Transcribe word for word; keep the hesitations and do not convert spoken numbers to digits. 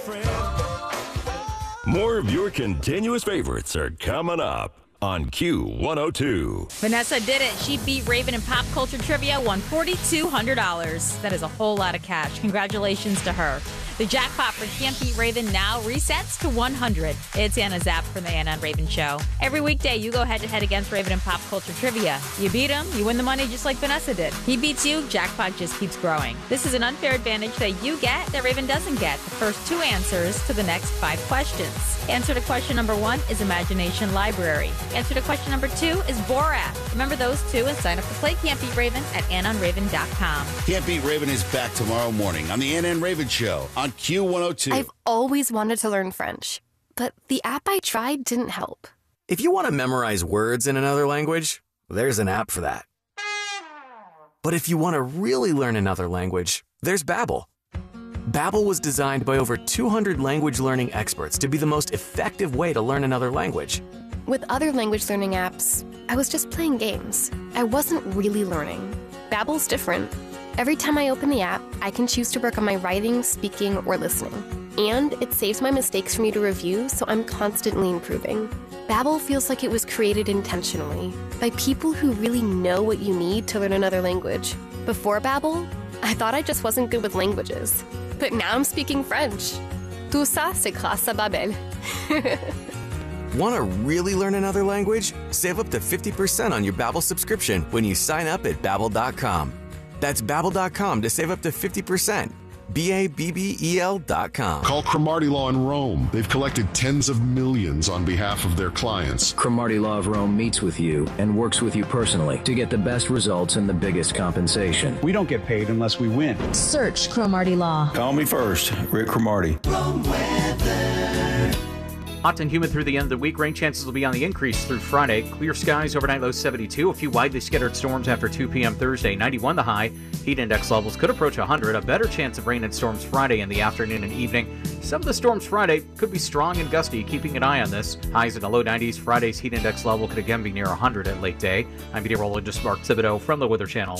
More of your continuous favorites are coming up on Q one oh two. Vanessa did it. She beat Raven in pop culture trivia, won four thousand two hundred dollars. That is a whole lot of cash. Congratulations to her. The jackpot for Can't Beat Raven now resets to one hundred. It's Anna Zapp from the Anna and Raven Show. Every weekday, you go head-to-head against Raven in pop culture trivia. You beat him, you win the money just like Vanessa did. He beats you, jackpot just keeps growing. This is an unfair advantage that you get that Raven doesn't get. The first two answers to the next five questions. Answer to question number one is Imagination Library. Answer to question number two is Borat. Remember those two and sign up to play Can't Beat Raven at anna and raven dot com. Can't Beat Raven is back tomorrow morning on the Anna and Raven Show on Q one oh two. I've always wanted to learn French, but the app I tried didn't help. If you want to memorize words in another language, there's an app for that. But if you want to really learn another language, there's Babbel. Babbel was designed by over two hundred language learning experts to be the most effective way to learn another language. With other language learning apps, I was just playing games. I wasn't really learning. Babbel's different. Every time I open the app, I can choose to work on my writing, speaking, or listening. And it saves my mistakes for me to review, so I'm constantly improving. Babbel feels like it was created intentionally by people who really know what you need to learn another language. Before Babbel, I thought I just wasn't good with languages. But now I'm speaking French. Tout ça, c'est grâce à Babbel. Want to really learn another language? Save up to fifty percent on your Babbel subscription when you sign up at babbel dot com. That's babbel dot com to save up to fifty percent. B A B B E L dot com. Call Cromartie Law in Rome. They've collected tens of millions on behalf of their clients. Cromartie Law of Rome meets with you and works with you personally to get the best results and the biggest compensation. We don't get paid unless we win. Search Cromartie Law. Call me first, Rick Cromartie. Rome weather. Hot and humid through the end of the week. Rain chances will be on the increase through Friday. Clear skies overnight, low seventy-two. A few widely scattered storms after two p.m. Thursday. ninety-one the high. Heat index levels could approach one hundred. A better chance of rain and storms Friday in the afternoon and evening. Some of the storms Friday could be strong and gusty. Keeping an eye on this. Highs in the low nineties. Friday's heat index level could again be near one hundred at late day. I'm meteorologist Mark Thibodeau from the Weather Channel.